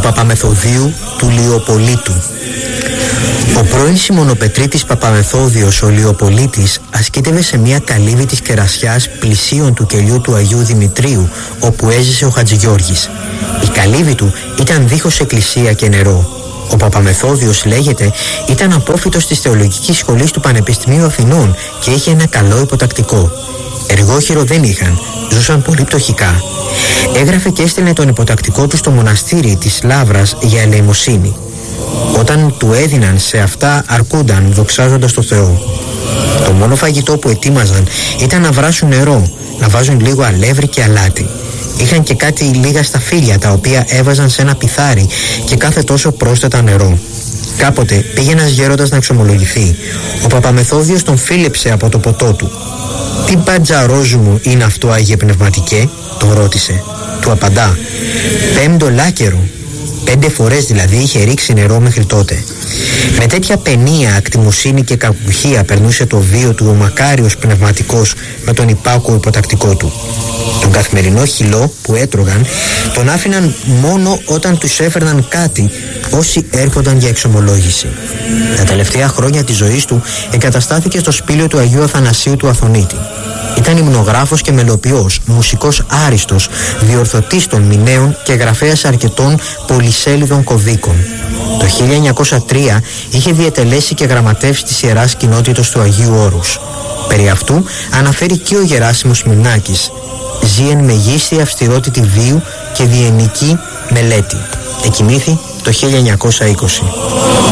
Παπαμεθοδίου του Λιοπολίτου. Ο πρώην Σιμωνοπετρίτης Παπαμεθόδιος ο Λιοπολίτης ασκήτευε σε μια καλύβη της Κερασιάς πλησίον του κελιού του Αγίου Δημητρίου, όπου έζησε ο Χατζηγιώργης. Η καλύβη του ήταν δίχως εκκλησία και νερό. Ο Παπαμεθόδιος, λέγεται, ήταν απόφοιτος της Θεολογικής Σχολής του Πανεπιστημίου Αθηνών και είχε ένα καλό υποτακτικό. Εργόχειρο δεν είχαν, ζούσαν πολύ πτωχικά. Έγραφε και έστελνε τον υποτακτικό του στο μοναστήρι της Λαύρας για ελεημοσύνη. Όταν του έδιναν σε αυτά αρκούνταν, δοξάζοντας το Θεό. Το μόνο φαγητό που ετοίμαζαν ήταν να βράσουν νερό, να βάζουν λίγο αλεύρι και αλάτι. Είχαν και κάτι λίγα σταφύλια τα οποία έβαζαν σε ένα πιθάρι και κάθε τόσο πρόσθετα νερό. Κάποτε πήγε ένας γέροντας να εξομολογηθεί. Ο Παπαμεθόδιος τον φίλεψε από το ποτό του. «Τι μπατζαρόζου μου είναι αυτό, Άγιε Πνευματικέ?» τον ρώτησε. Του απαντά: «5 λάκερο». 5 φορές δηλαδή είχε ρίξει νερό μέχρι τότε. Με τέτοια παινία, ακτιμοσύνη και κακουχία περνούσε το βίο του ο μακάριος πνευματικός με τον υπάκουο υποτακτικό του. Τον καθημερινό χυλό που έτρωγαν τον άφηναν μόνο όταν τους έφερναν κάτι όσοι έρχονταν για εξομολόγηση. Τα τελευταία χρόνια της ζωής του εγκαταστάθηκε στο σπήλαιο του Αγίου Αθανασίου του Αθωνίτη. Ήταν υμνογράφος και μελοποιός, μουσικός άριστος, διορθωτής των μηναίων και γραφέας αρκετών πολυσέλιδων κωδίκων. Το 1903 είχε διετελέσει και γραμματεύσει της Ιεράς Κοινότητος του Αγίου Όρους. Περί αυτού αναφέρει και ο Γεράσιμος Μινάκης. Ζει εν μεγίστη αυστηρότητη βίου και διενική μελέτη. Εκοιμήθη το 1920.